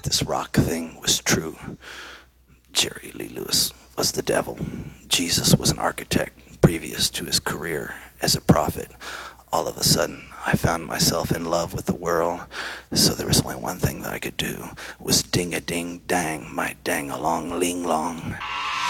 that this rock thing was true. Jerry Lee Lewis was the devil. Jesus was an architect previous to his career as a prophet. All of a sudden, I found myself in love with the world, so there was only one thing that I could do, was ding-a-ding-dang, my dang-along-ling-long.